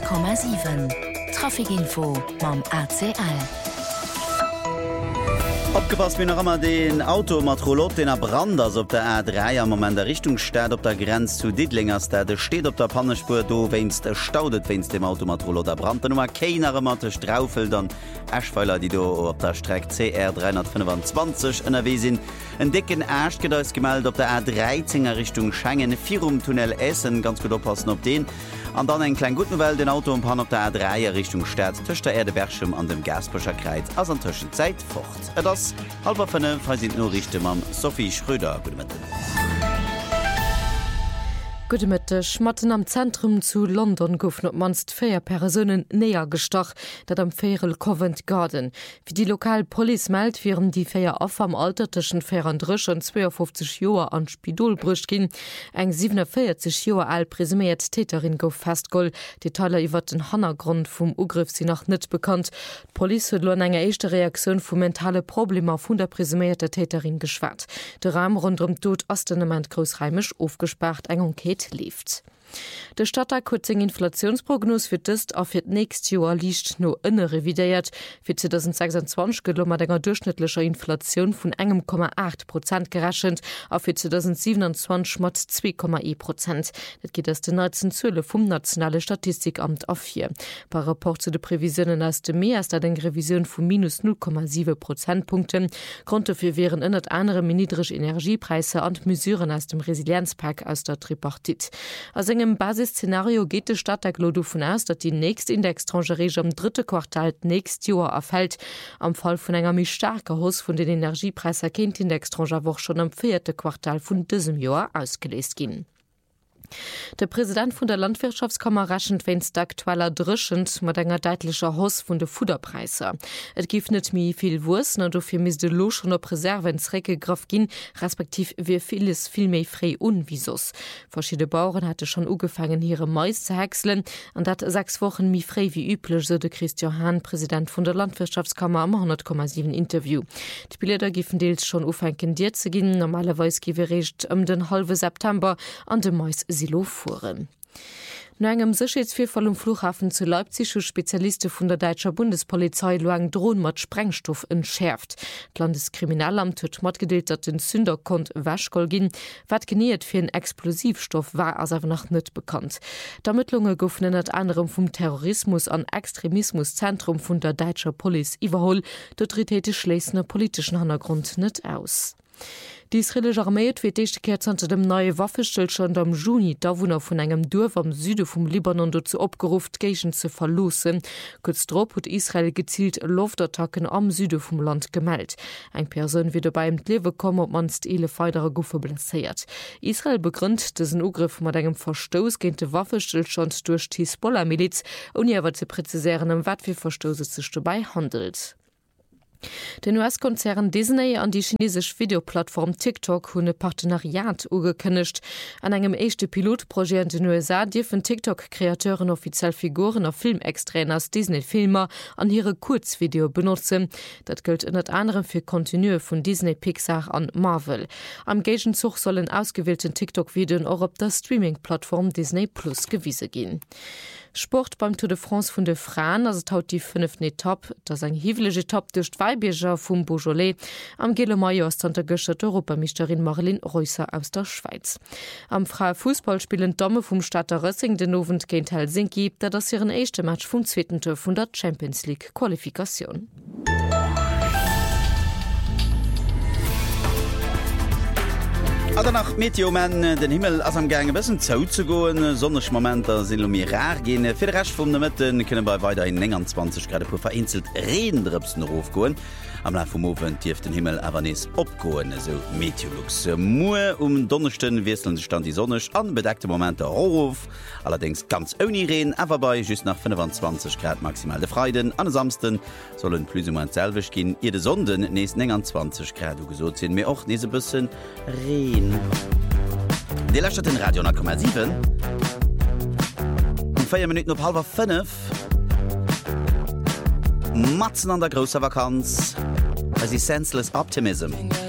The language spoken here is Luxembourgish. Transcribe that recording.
100,7 Trafikinfo mam ACL. Abgepasst wie noch immer den Auto Matrolot den Branders op der A3 am moment der Richtung steht op der Grenz zu Didlingers der steht op der Pannespur do wennst staudet wennst dem Automatrolot der Brand Nummer keiner Mattisch draufel dann Aschweiler die do op der Strecke CR 325 NRW sind en dicken Erst gedeis gemeldet op der A13er Richtung Schengen Tunnel Essen ganz gut oppassen op den an dann en klein guten Welt den Auto und Pan op der A3er Richtung Stadt Tisch der Erdebergschirm an dem Gasbuscher Kreuz as an Zwischenzeit fort das halber fünf sind nur richtig am Sophie Schröder. Gute Mitte Schmatten am Zentrum zu London goufn op manst 4 Personen näher gestach, dat am Ferel Covent Garden. Wie die Lokalpolice meldt, wären die 4 Opfer am altertischen 34 und 52 Joer an Spidol brucht gin. Eng 47 Joer alt präsumiert Täterin gouf festgol. Detailer iwwer den Hannergrund vum Ugriff sie noch net bekannt. Police huet lo enger echte Reaktion vu mentale Probleme vun der präsumierte Täterin geschwart. De Raum rund um Tod Ostenement großheimisch aufgesperrt eng Enquete lieft. De Stadter kurzing Inflationsprognos fir dëst a fir nächst Joer liicht no ënne revidéiert. Fir 2026 gelommer enger durchschnittlicher Inflation vun 1,8% gerechend, a fir 2027 mat 2,1%. Dat geht as de 19 Zule vum Nationale Statistikamt auf 4. Bei Rapport zu de Prävisionen as de Meer as dat eng Revision vum minus 0,7 Prozentpunkten. Grund fir wären ënnert andere niedrig Energiepreise an Mesuren aus dem Resilienzpack aus der Tripartit. Aus engem Basisszenario geht de Stadt der Glodo davon aus, dass die nächste Indextrangerie am 3. Quartal nächst Jahr erfällt. Am Fall von enger mich starker Hauss von den Energiepreisen kennt Indextrangerie woch schon am 4. Quartal von diesem Jahr ausgelöst gehen. Der Präsident von der Landwirtschaftskammer rechnet wennst aktueller drischend mat enger deitlicher Hoss vun de Fuderpreise. Et gif net mi viel Wurst na dofir mis de Loch schon op Reservensrecke graf gin, respektiv wie vieles viel méi frei unvisos. Verschiedene Bauern hatte schon ugefangen ihre Mais zu häckselen, an dat 6 Wochen mi frei wie üblich, so de Christian Hahn, Präsident von der Landwirtschaftskammer am 100,7 Interview. Die Bilder gifen deels schon ufenken dir zu gin, normalerweise giwe recht den halbe September an de Mais Silo fuhren. No engem Sicherheitsvorfall am Flughafen zu Leipzig schu Spezialisten vun der Deutscher Bundespolizei lo eng Drohnen mat Sprengstoff entschärft. D Landeskriminalamt huet matgedeelt, dat den Sünder kont wäschkoll gin, wat geniert fir en Explosivstoff war as awer noch net bekannt. D'Ermittlunge goufen net anderem vum Terrorismus an Extremismuszentrum vun der Deutscher Police iwwerholl, d'Autoritéite schlesene politischen Hintergrund net aus. Die israelische Armee hat für dem neue Waffenstillstand am Juni Dawohner von einem Dorf am Süden vom Libanon dazu aufgerufen, Gegend zu verlosen. Kurz darauf hat Israel gezielt Luftattacken am Süden vom Land gemeldet. Eine Person wird dabei im Leben kommen, ob man viele weitere Guffe blessiert. Israel begründet diesen Angriff mit einem Verstoß gegen den Waffenstillstand durch die Hezbollah-Miliz, ohne aber zu präzisieren, was für Verstoße sich dabei handelt. Den US-Konzern Disney an die chinesische Videoplattform TikTok hunne Partenariat ugekündigt. An engem echte Pilotprojekt in den USA dürfen TikTok-Kreateuren offiziell Figuren auf Filmextrainers Disney-Filmer an ihre Kurzvideo benutzen. Das gilt unter anderem für Kontinue von Disney, Pixar an Marvel. Am Gegenzug sollen ausgewählte TikTok-Videos auch auf der Streaming-Plattform Disney Plus gewiesen gehen. Sport beim Tour de France vun de Frauen, also haut die 5. Etappe, das ein hivelige Etappe durch Weibierger vom Beaujolais, am Gele-Maillot aus der Göschert Europameisterin Marilyn Reusser aus der Schweiz. Am Frauenfußball spielen Damen vom Stadter Rössing den Abend gegen Helsinki, da das ihren ersten Match vom 2. Tour von der Champions League Qualifikation. Also nach Meteomen den Himmel as am gang bessen zou zu goen, sonnech Momenter sind mir rar gehen. Für den Rest von der Mitten können bei weiter in 20 Grad pro vereinzelt Regendrüpsen raufgehen. Am Lauf vom Ofen tief den Himmel aber nicht abgehen, so Meteorlux. Nur Donnerstag wechseln stand die Sonne an bedeckte Momente auf. Allerdings ganz ohne Regen, aber bei just nach 25 Grad maximal der Freitag. An Samstag sollen plus oder selber gehen. Jede Sonde nächsten 20 Grad gesagt sind mir auch nicht ein bisschen Regen. Die letzte den Radio 0,7. 4 Minuten auf 4:30. Matzen an der großen Vakanz. As senseless optimism.